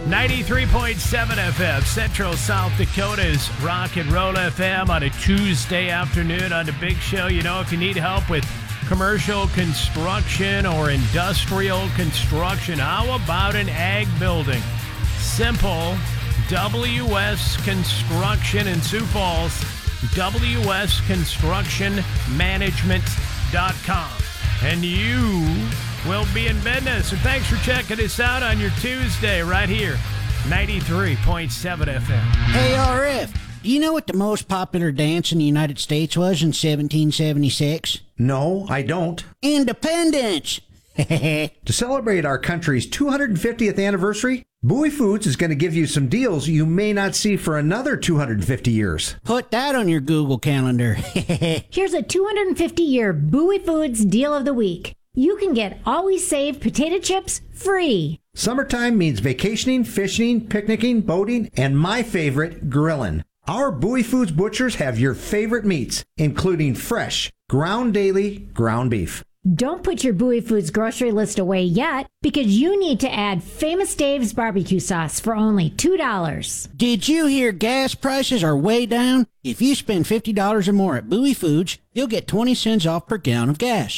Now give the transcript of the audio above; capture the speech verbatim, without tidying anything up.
ninety-three point seven F M, Central South Dakota's Rock and Roll F M on a Tuesday afternoon on the Big Show. You know, if you need help with commercial construction or industrial construction, how about an ag building? Simple. W S Construction in Sioux Falls. W S Construction Management dot com. And you will be in business. And thanks for checking us out on your Tuesday right here, ninety-three point seven F M. Hey, R F, do you know what the most popular dance in the United States was in seventeen seventy-six? No, I don't. Independence! To celebrate our country's two hundred fiftieth anniversary, Bowie Foods is going to give you some deals you may not see for another two hundred fifty years. Put that on your Google Calendar. Here's a two hundred fifty year Bowie Foods deal of the week. You can get Always Save potato chips free. Summertime means vacationing, fishing, picnicking, boating, and my favorite, grilling. Our Bowie Foods butchers have your favorite meats, including fresh, ground daily, ground beef. Don't put your Bowie Foods grocery list away yet, because you need to add Famous Dave's barbecue sauce for only two dollars. Did you hear gas prices are way down? If you spend fifty dollars or more at Bowie Foods, you'll get twenty cents off per gallon of gas.